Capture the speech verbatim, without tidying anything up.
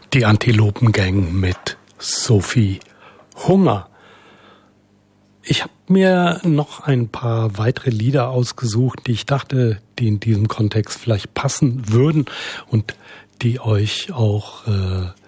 Die Antilopengang mit Sophie Hunger. Ich habe mir noch ein paar weitere Lieder ausgesucht, die ich dachte, die in diesem Kontext vielleicht passen würden und die euch auch äh,